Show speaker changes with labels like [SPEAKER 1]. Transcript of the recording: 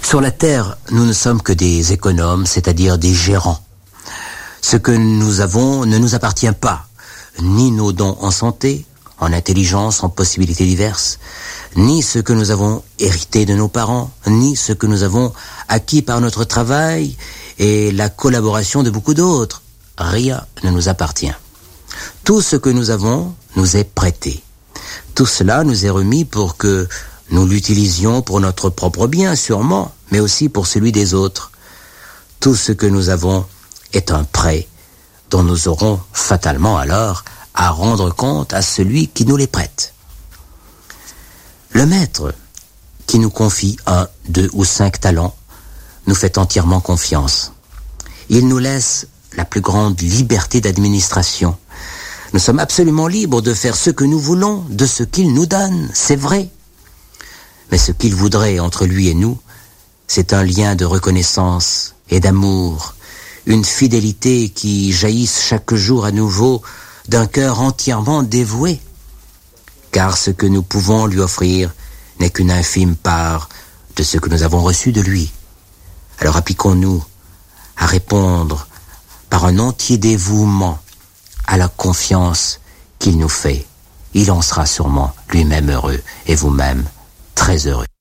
[SPEAKER 1] Sur la terre, nous ne sommes que des économes, c'est-à-dire des gérants. Ce que nous avons ne nous appartient pas, ni nos dons en santé, en intelligence, en possibilités diverses, ni ce que nous avons hérité de nos parents, ni ce que nous avons acquis par notre travail et la collaboration de beaucoup d'autres. Rien ne nous appartient. Tout ce que nous avons nous est prêté. Tout cela nous est remis pour que nous l'utilisions pour notre propre bien, sûrement, mais aussi pour celui des autres. Tout ce que nous avons est un prêt dont nous aurons fatalement alors à rendre compte à celui qui nous les prête. Le maître qui nous confie 1, 2 ou 5 talents nous fait entièrement confiance. Il nous laisse la plus grande liberté d'administration. Nous sommes absolument libres de faire ce que nous voulons de ce qu'il nous donne, c'est vrai. Mais ce qu'il voudrait entre lui et nous, c'est un lien de reconnaissance et d'amour, une fidélité qui jaillisse chaque jour à nouveau d'un cœur entièrement dévoué. Car ce que nous pouvons lui offrir n'est qu'une infime part de ce que nous avons reçu de lui. Alors appliquons-nous à répondre par un entier dévouement à la confiance qu'il nous fait. Il en sera sûrement lui-même heureux et vous-même très heureux.